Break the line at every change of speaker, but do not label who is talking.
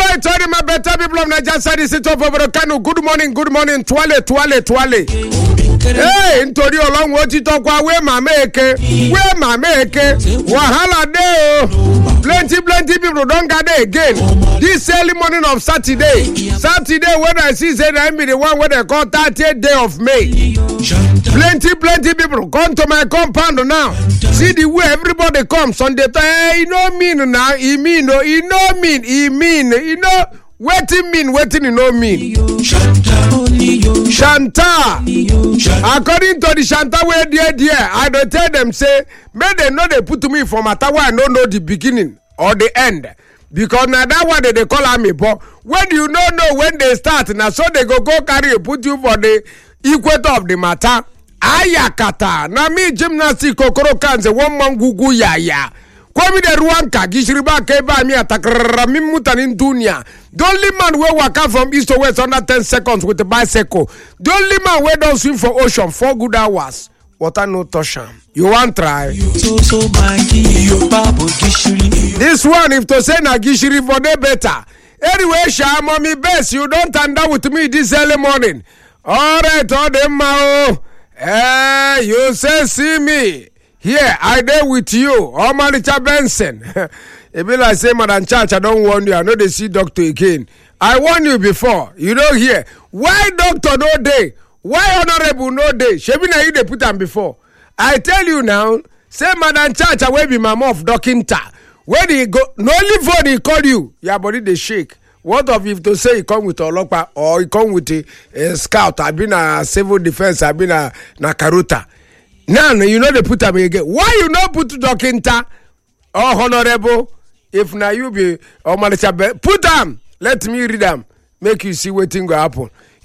right, all my better people of Nigeria side is it of Kano. Good morning, Twale. Hey, nítorí Ọlọ́run ó ti tọ́kwa wé màmá èké wàhálà dé o. Plenty people don't gather again this early morning of Saturday when I see say I be the one where they call 30th day of May. Plenty people come to my compound now. See the way everybody comes on the time. Hey, you know mean now, he mean. Waiting you know mean. Shanta. According to the Shanta way there, I don't tell them say, may they know they put to me for matter why I don't know the beginning or the end. Because now that one they call me, but when you don't know when they start, now so they go carry put you for the equator of the matter. Ayakata. Na me gymnastic kokoro kanze one man gugu ya. Kwami de ruanka gishiriba keba mi atakra mi mutanin dunia. The only man where waka from east to west under 10 seconds with a bicycle. The only man where don't swim for ocean 4 good hours. Water no touch am. You want try? This one if to say na gishiri for the better. Anyway, Sha mommy best you don't stand down with me this early morning. Alright, all them mao. You say see me. Here, I there with you. Omar Richard Benson. It be like say, Madam Church, I don't warn you. I know they see doctor again. I warned you before. You don't hear. Why doctor no day? Why honorable no day? Shebina you they put them before. I tell you now, say Madam Church, I will be my mouth dokinta. When he go, no only phone he call you, your body they shake. What of if to say he come with a Olopa or he come with a scout? I've been a civil defense. I've been a Nakaruta. Now you know they put them again. Why you not put dokinta or honorable? If now you be or put them, let me read them. Make you see what thing go happen.